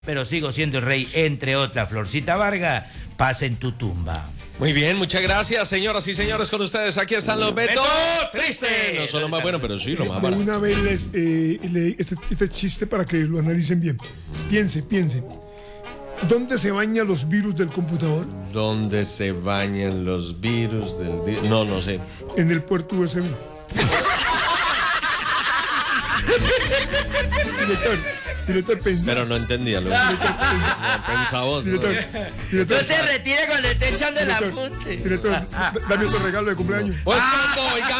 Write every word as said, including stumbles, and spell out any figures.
pero sigo siendo el rey, entre otras. Florcita Vargas, pasa en tu tumba. Muy bien, muchas gracias, señoras y señores, con ustedes. Aquí están los Beto Tristes. No son los más buenos, pero sí los más De baratos. una vez les eh, leí este, este chiste para que lo analicen bien. Piense, piense. ¿Dónde se bañan los virus del computador? ¿Dónde se bañan los virus del di- No, no sé. En el puerto U S B. Director, director, pensá. Pero no entendía lo que pensaba vos. ¿no? Director, director, No se retire cuando le esté echando el director, apunte. director, d- dame otro regalo de cumpleaños. Pues cuando oigan